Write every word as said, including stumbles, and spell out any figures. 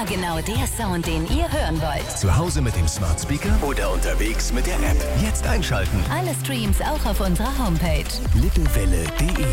immer genau der Sound, den ihr hören wollt. Zu Hause mit dem Smart Speaker oder unterwegs mit der App. Jetzt einschalten. Alle Streams auch auf unserer Homepage. lippewelle punkt de